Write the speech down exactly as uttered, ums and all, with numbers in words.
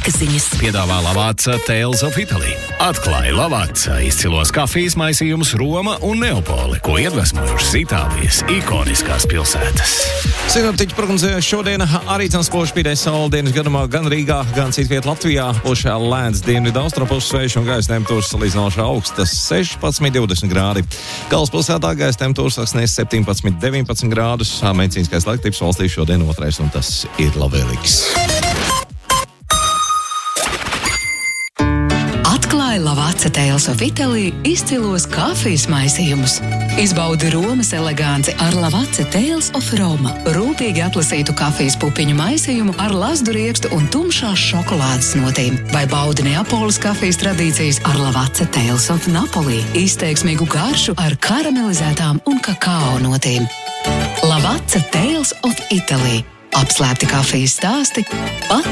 laika ziņas. Piedāvā Lavazza Tales of Italy. Atklāja Lavazza izcilos kafijas maisījumus Roma un Neapoli, ko iedvesmojušas Itālijas ikoniskās pilsētas. Sinoptiķi prognozēja šodien arī spoži spīdēs saule dienas garumā gan Rīgā, gan citviet Latvijā. Pušā lēns dienvidu austrumpuses vējš un gaisa temperatūras salīdzinoši augstas sešpadsmit divdesmit grādi. Galvaspilsētā gaisa temperatūras sasniedz septiņpadsmit deviņpadsmit grādus. Medicīniskais laiktips valstī šodien otrais, un tas ir labvēlīgs. Atklāja Lavazza Tales of Italy izcilos kafijas maisījumus. Izbaudi Romas eleganci ar Lavazza Tales of Roma. Rūpīgi atlasītu kafijas pupiņu maisījumu ar lazdu riekstu un tumšās šokolādes notīm. Vai baudi Neapoles kafijas tradīcijas ar Lavazza Tales of Napoli. Izteiksmīgu garšu ar karamelizētām un kakao notīm. Lavazza Tales of Italy. Apslēpti kafijas stāsti, pat